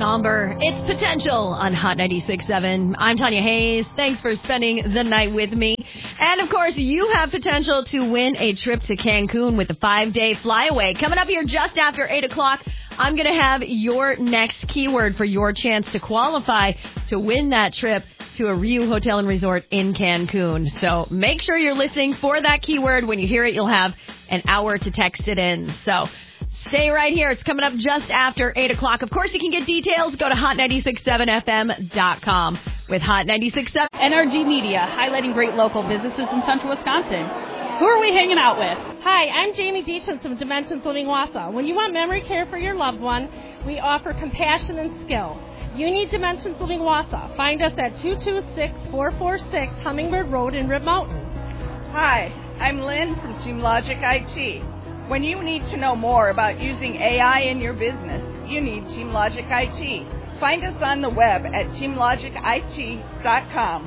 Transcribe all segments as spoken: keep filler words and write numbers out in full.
somber. It's Potential on Hot ninety-six point seven. I'm Tanya Hayes. Thanks for spending the night with me. And, of course, you have potential to win a trip to Cancun with a five-day flyaway. Coming up here just after eight o'clock, I'm going to have your next keyword for your chance to qualify to win that trip to a Riu Hotel and Resort in Cancun. So make sure you're listening for that keyword. When you hear it, you'll have an hour to text it in. So stay right here. It's coming up just after eight o'clock. Of course, you can get details. Go to hot ninety-six point seven F M dot com. With Hot ninety-six point seven. N R G Media, highlighting great local businesses in central Wisconsin. Who are we hanging out with? Hi, I'm Jamie Deacham from Dimensions Living Wausau. When you want memory care for your loved one, we offer compassion and skill. You need Dimensions Living Wausau. Find us at two two six, four four six Hummingbird Road in Rib Mountain. Hi, I'm Lynn from Team Logic I T. When you need to know more about using A I in your business, you need Team Logic I T. Find us on the web at team logic I T dot com.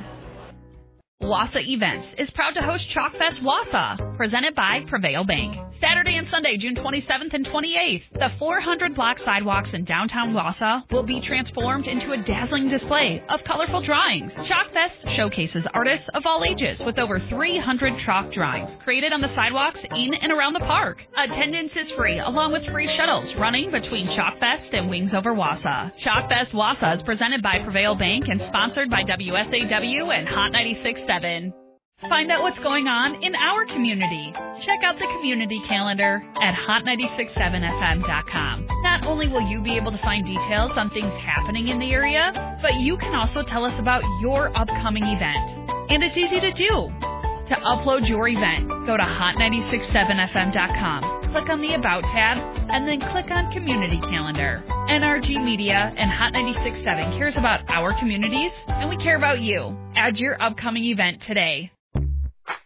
Wausau Events is proud to host Chalkfest Wausau, presented by Prevail Bank. Saturday and Sunday, June twenty-seventh and twenty-eighth, the four hundred block sidewalks in downtown Wausau will be transformed into a dazzling display of colorful drawings. Chalkfest showcases artists of all ages with over three hundred chalk drawings created on the sidewalks in and around the park. Attendance is free, along with free shuttles running between Chalkfest and Wings Over Wausau. Chalkfest Wausau is presented by Prevail Bank and sponsored by W S A W and Hot ninety-six point seven. Find out what's going on in our community. Check out the community calendar at hot ninety-six point seven F M dot com. Not only will you be able to find details on things happening in the area, but you can also tell us about your upcoming event. And it's easy to do. To upload your event, go to hot ninety-six point seven F M dot com. Click on the About tab, and then click on Community Calendar. N R G Media and Hot ninety-six point seven cares about our communities, and we care about you. Add your upcoming event today.